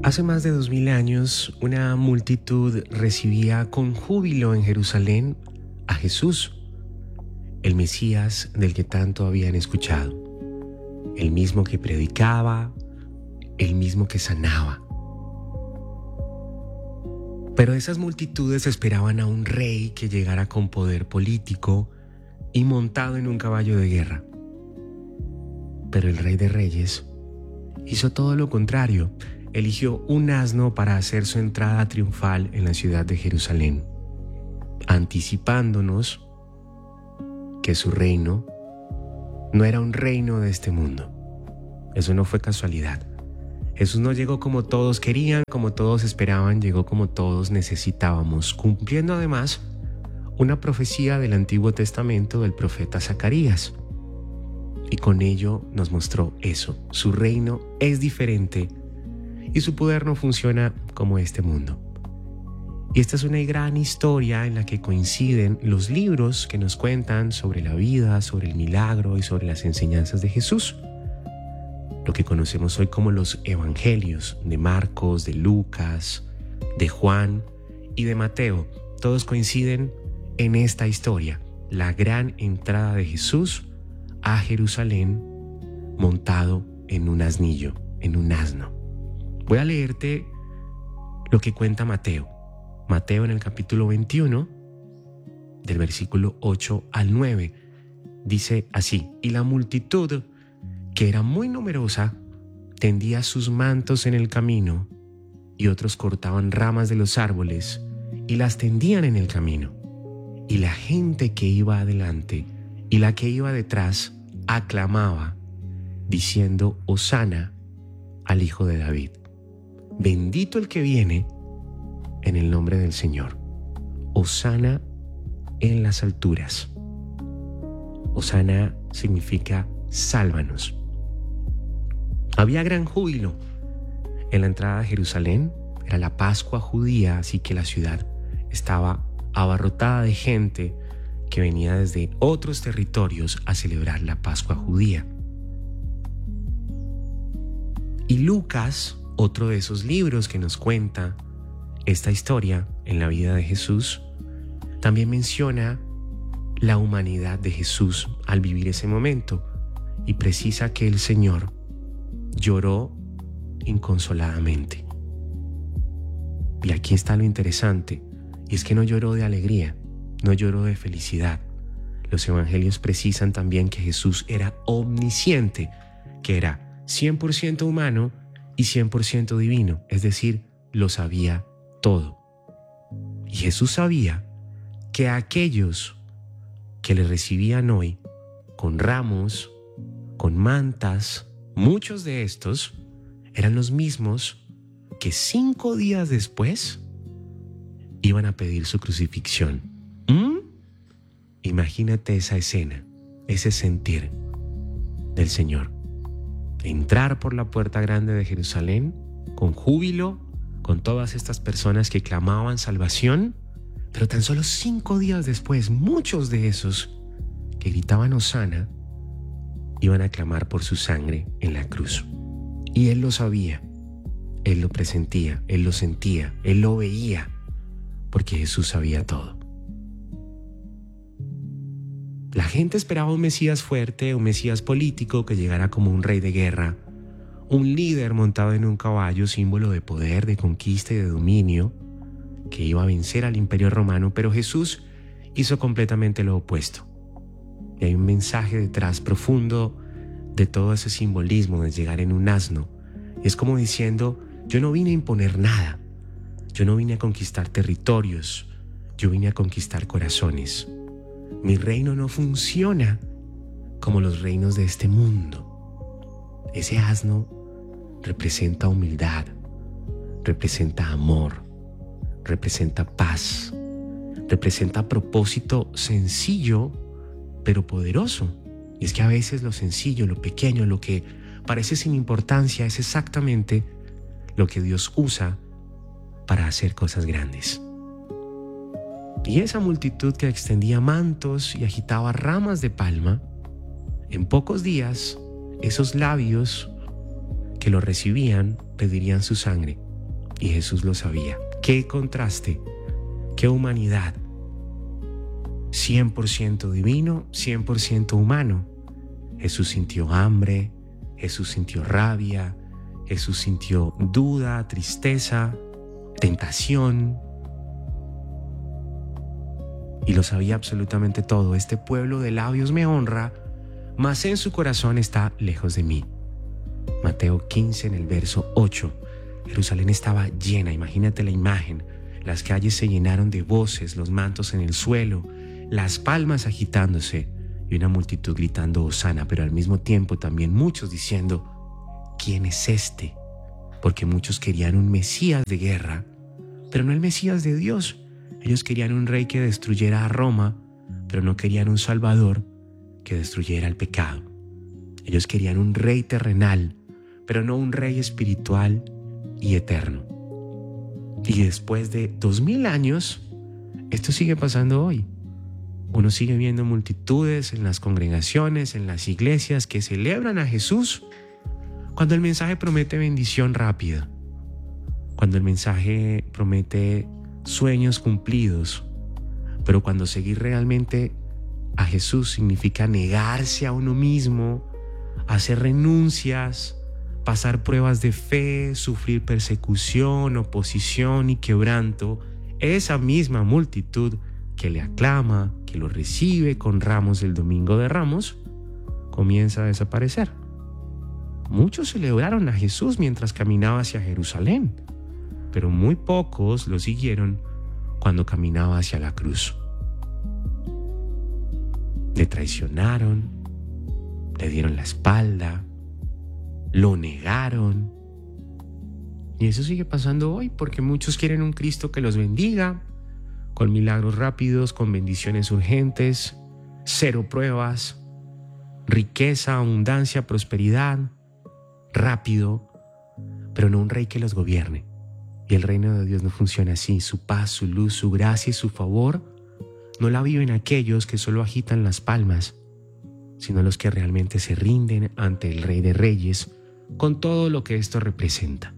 Hace más de 2000 años, una multitud recibía con júbilo en Jerusalén a Jesús, el Mesías del que tanto habían escuchado, el mismo que predicaba, el mismo que sanaba. Pero esas multitudes esperaban a un rey que llegara con poder político y montado en un caballo de guerra. Pero el Rey de Reyes hizo todo lo contrario. Eligió un asno para hacer su entrada triunfal en la ciudad de Jerusalén, anticipándonos que su reino no era un reino de este mundo. Eso no fue casualidad. Jesús no llegó como todos querían, como todos esperaban, llegó como todos necesitábamos, cumpliendo además una profecía del Antiguo Testamento del profeta Zacarías. Y con ello nos mostró eso. Su reino es diferente y su poder no funciona como este mundo. Y esta es una gran historia en la que coinciden los libros que nos cuentan sobre la vida, sobre el milagro y sobre las enseñanzas de Jesús. Lo que conocemos hoy como los evangelios de Marcos, de Lucas, de Juan y de Mateo. Todos coinciden en esta historia, la gran entrada de Jesús a Jerusalén montado en un asnillo, en un asno. Voy a leerte lo que cuenta Mateo. Mateo en el capítulo 21, del versículo 8 al 9, dice así: y la multitud, que era muy numerosa, tendía sus mantos en el camino, y otros cortaban ramas de los árboles y las tendían en el camino. Y la gente que iba adelante y la que iba detrás aclamaba, diciendo: Hosana al Hijo de David. Bendito el que viene en el nombre del Señor. Hosana en las alturas. Hosana significa sálvanos. Había gran júbilo en la entrada a Jerusalén. Era la Pascua judía, así que la ciudad estaba abarrotada de gente que venía desde otros territorios a celebrar la Pascua judía. Y Lucas, otro de esos libros que nos cuenta esta historia en la vida de Jesús, también menciona la humanidad de Jesús al vivir ese momento y precisa que el Señor lloró inconsoladamente. Y aquí está lo interesante, y es que no lloró de alegría, no lloró de felicidad. Los evangelios precisan también que Jesús era omnisciente, que era 100% humano y 100% divino, es decir, lo sabía todo. Y Jesús sabía que aquellos que le recibían hoy con ramos, con mantas, muchos de estos eran los mismos que 5 días después iban a pedir su crucifixión. Imagínate esa escena, ese sentir del Señor. Entrar por la puerta grande de Jerusalén con júbilo, con todas estas personas que clamaban salvación, pero tan solo 5 días después, muchos de esos que gritaban Hosana iban a clamar por su sangre en la cruz. Y Él lo sabía, Él lo presentía, Él lo sentía, Él lo veía, porque Jesús sabía todo. La gente esperaba un Mesías fuerte, un Mesías político que llegara como un rey de guerra, un líder montado en un caballo, símbolo de poder, de conquista y de dominio, que iba a vencer al Imperio Romano, pero Jesús hizo completamente lo opuesto. Y hay un mensaje detrás profundo de todo ese simbolismo de llegar en un asno. Y es como diciendo: yo no vine a imponer nada, yo no vine a conquistar territorios, yo vine a conquistar corazones. Mi reino no funciona como los reinos de este mundo. Ese asno representa humildad, representa amor, representa paz, representa propósito sencillo pero poderoso. Y es que a veces lo sencillo, lo pequeño, lo que parece sin importancia es exactamente lo que Dios usa para hacer cosas grandes. Y esa multitud que extendía mantos y agitaba ramas de palma, en pocos días, esos labios que lo recibían pedirían su sangre, Y Jesús lo sabía. ¡Qué contraste! ¡Qué humanidad! 100% divino, 100% humano. Jesús sintió hambre, Jesús sintió rabia, Jesús sintió duda, tristeza, tentación. Y lo sabía absolutamente todo. Este pueblo de labios me honra, mas en su corazón está lejos de mí. Mateo 15 en el verso 8. Jerusalén estaba llena, imagínate la imagen. Las calles se llenaron de voces, los mantos en el suelo, las palmas agitándose y una multitud gritando hosana, pero al mismo tiempo también muchos diciendo: ¿quién es este? Porque muchos querían un Mesías de guerra, pero no el Mesías de Dios. Ellos querían un rey que destruyera a Roma, pero no querían un Salvador que destruyera el pecado. Ellos querían un rey terrenal, pero no un rey espiritual y eterno. Y después de 2000 años, esto sigue pasando hoy. Uno sigue viendo multitudes en las congregaciones, en las iglesias que celebran a Jesús, cuando el mensaje promete bendición rápida, cuando el mensaje promete sueños cumplidos, pero cuando seguir realmente a Jesús significa negarse a uno mismo, hacer renuncias, pasar pruebas de fe, sufrir persecución, oposición y quebranto, esa misma multitud que le aclama, que lo recibe con ramos el domingo de Ramos, comienza a desaparecer. Muchos celebraron a Jesús mientras caminaba hacia Jerusalén, pero muy pocos lo siguieron cuando caminaba hacia la cruz. Le traicionaron, le dieron la espalda, lo negaron. Y eso sigue pasando hoy porque muchos quieren un Cristo que los bendiga, con milagros rápidos, con bendiciones urgentes, cero pruebas, riqueza, abundancia, prosperidad, rápido, pero no un rey que los gobierne. Y el reino de Dios no funciona así. Su paz, su luz, su gracia y su favor no la viven aquellos que solo agitan las palmas, sino los que realmente se rinden ante el Rey de Reyes con todo lo que esto representa.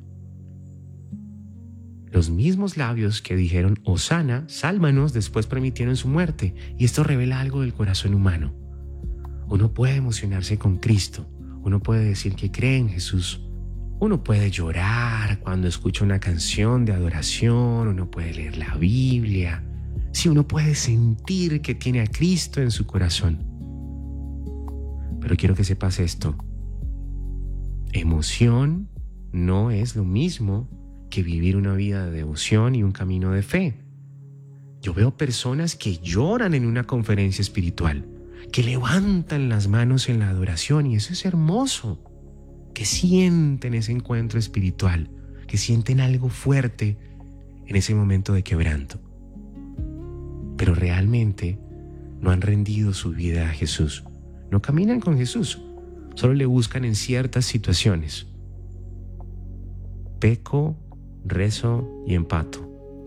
Los mismos labios que dijeron hosana, sálvanos, después permitieron su muerte, y esto revela algo del corazón humano. Uno puede emocionarse con Cristo, uno puede decir que cree en Jesús, uno puede llorar cuando escucha una canción de adoración, uno puede leer la Biblia, sí, uno puede sentir que tiene a Cristo en su corazón. Pero quiero que sepas esto: emoción no es lo mismo que vivir una vida de devoción y un camino de fe. Yo veo personas que lloran en una conferencia espiritual, que levantan las manos en la adoración, y eso es hermoso, que sienten ese encuentro espiritual, que sienten algo fuerte en ese momento de quebranto. Pero realmente no han rendido su vida a Jesús, no caminan con Jesús, solo le buscan en ciertas situaciones. Peco, rezo y empato.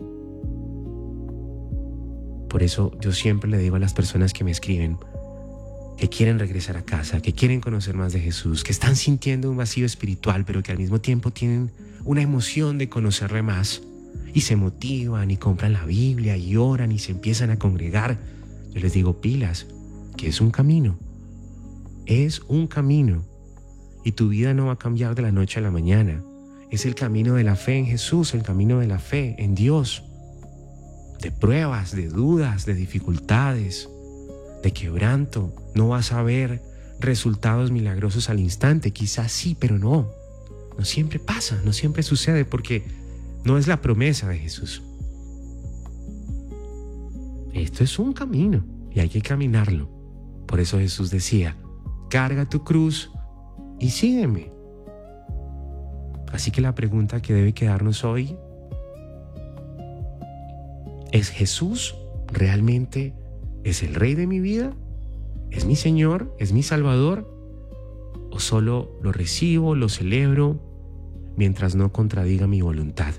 Por eso yo siempre le digo a las personas que me escriben, que quieren regresar a casa, que quieren conocer más de Jesús, que están sintiendo un vacío espiritual, pero que al mismo tiempo tienen una emoción de conocerle más, y se motivan y compran la Biblia y oran y se empiezan a congregar. Yo les digo, pilas, que es un camino. Es un camino. Y tu vida no va a cambiar de la noche a la mañana. Es el camino de la fe en Jesús, el camino de la fe en Dios. De pruebas, de dudas, de dificultades, de quebranto. No vas a ver resultados milagrosos al instante. Quizás sí, pero no. No siempre pasa, no siempre sucede, porque no es la promesa de Jesús. Esto es un camino y hay que caminarlo. Por eso Jesús decía, carga tu cruz y sígueme. Así que la pregunta que debe quedarnos hoy es: ¿Jesús realmente es el Rey de mi vida? ¿Es mi Señor? ¿Es mi Salvador? ¿O solo lo recibo, lo celebro, mientras no contradiga mi voluntad?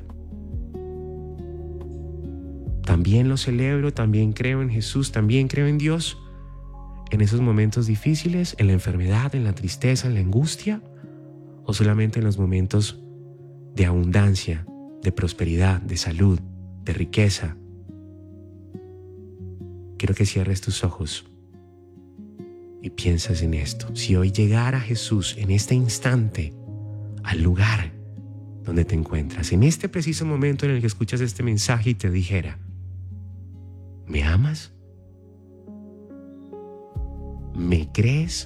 También lo celebro, también creo en Jesús, también creo en Dios en esos momentos difíciles, en la enfermedad, en la tristeza, en la angustia, o solamente en los momentos de abundancia, de prosperidad, de salud, de riqueza. Quiero que cierres tus ojos y piensas en esto. Si hoy llegara Jesús en este instante al lugar donde te encuentras, en este preciso momento en el que escuchas este mensaje y te dijera: ¿me amas? ¿Me crees?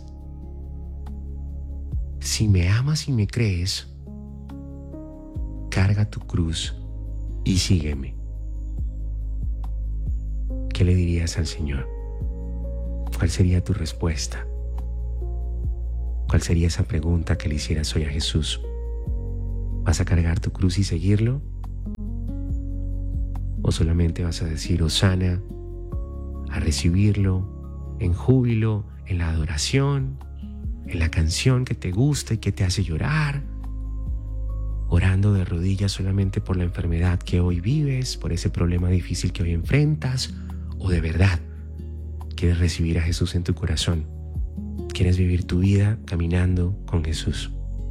Si me amas y me crees, carga tu cruz y sígueme. ¿Qué le dirías al Señor? ¿Cuál sería tu respuesta? ¿Cuál sería esa pregunta que le hicieras hoy a Jesús? ¿Vas a cargar tu cruz y seguirlo? ¿O solamente vas a decir hosana, a recibirlo en júbilo, en la adoración, en la canción que te gusta y que te hace llorar, orando de rodillas solamente por la enfermedad que hoy vives, por ese problema difícil que hoy enfrentas? ¿O de verdad quieres recibir a Jesús en tu corazón? ¿Quieres vivir tu vida caminando con Jesús?